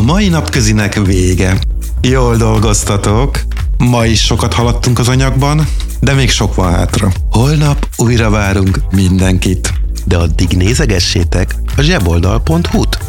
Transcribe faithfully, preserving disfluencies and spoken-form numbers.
mai napközinek vége. Jól dolgoztatok. Ma is sokat haladtunk az anyagban, de még sok van hátra. Holnap újra várunk mindenkit. De addig nézegessétek a zseboldal pont hu-t.